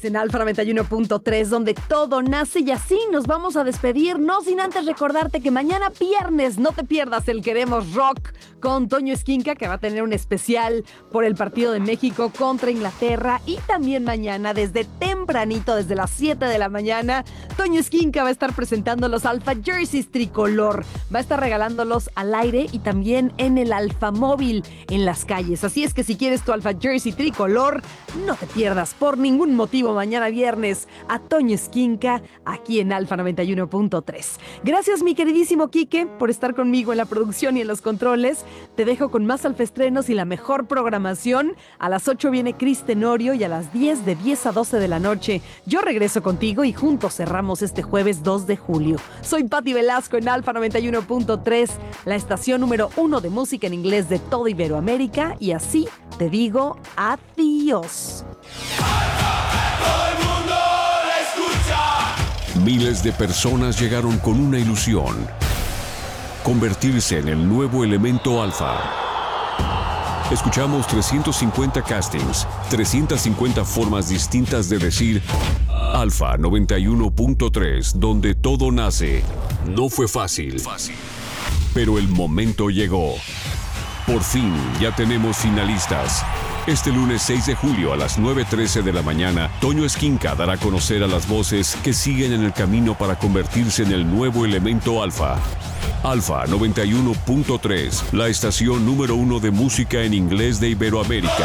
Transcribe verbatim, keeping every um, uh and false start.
en Alfa noventa y uno punto tres, donde todo nace, y así nos vamos a despedir, no sin antes recordarte que mañana viernes no te pierdas el Queremos Rock con Toño Esquinca, que va a tener un especial por el partido de México contra Inglaterra, y también mañana desde tempranito, desde las siete de la mañana, Toño Esquinca va a estar presentando los Alfa Jerseys tricolor, va a estar regalándolos al aire y también en el Alfa Móvil en las calles, así es que si quieres tu Alfa Jersey tricolor, no te pierdas por ningún motivo mañana viernes a Toño Esquinca aquí en Alfa noventa y uno punto tres. Gracias, mi queridísimo Quique, por estar conmigo en la producción y en los controles. Te dejo con más alfestrenos y la mejor programación. A las ocho viene Cris Tenorio y a las diez, de diez a doce de la noche, yo regreso contigo y juntos cerramos este jueves dos de julio. Soy Pati Velasco en Alfa noventa y uno punto tres, la estación número uno de música en inglés de toda Iberoamérica, y así te digo adiós. Miles de personas llegaron con una ilusión: convertirse en el nuevo elemento alfa. Escuchamos trescientos cincuenta castings, trescientas cincuenta formas distintas de decir Alfa noventa y uno punto tres, donde todo nace. No fue fácil, fácil, pero el momento llegó. Por fin ya tenemos finalistas. Este lunes seis de julio a las nueve trece de la mañana, Toño Esquinca dará a conocer a las voces que siguen en el camino para convertirse en el nuevo elemento alfa. Alfa noventa y uno punto tres, la estación número uno de música en inglés de Iberoamérica.